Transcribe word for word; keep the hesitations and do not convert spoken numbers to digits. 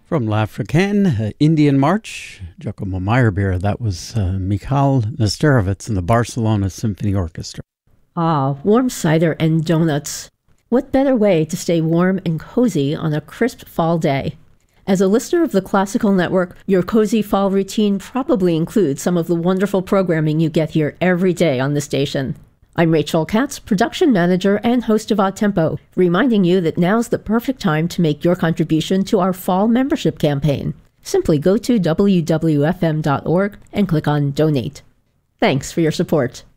From L'Africaine, uh, Indian March, Giacomo Meyerbeer, that was uh, Mikhail Nesterovitz and the Barcelona Symphony Orchestra. Ah, warm cider and donuts. What better way to stay warm and cozy on a crisp fall day? As a listener of the Classical Network, your cozy fall routine probably includes some of the wonderful programming you get here every day on the station. I'm Rachel Katz, production manager and host of Odd Tempo, reminding you that now's the perfect time to make your contribution to our fall membership campaign. Simply go to W W F M dot org and click on Donate. Thanks for your support.